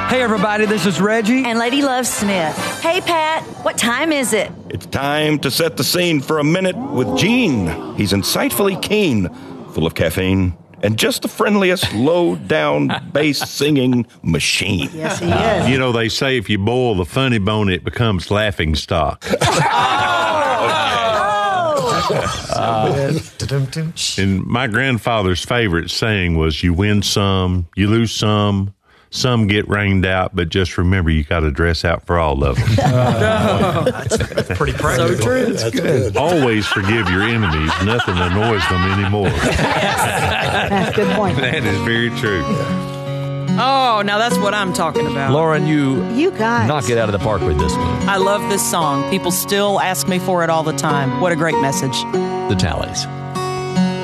Hey, everybody, this is Reggie. And Lady Love Smith. Hey, Pat, what time is it? It's time to set the scene for a minute with Gene. He's insightfully keen, full of caffeine, and just the friendliest low-down bass singing machine. Yes, he is. You know, they say if you boil the funny bone, it becomes laughing stock. And my grandfather's favorite saying was, you win some, you lose some get rained out, but just remember you got to dress out for all of them. That's pretty practical. So true. That's good. Always forgive your enemies. Nothing annoys them anymore. That's a good point. That is very true. Oh, now that's what I'm talking about. Lauren, You guys. knock it out of the park with this one. I love this song. People still ask me for it all the time. What a great message. The Tallies.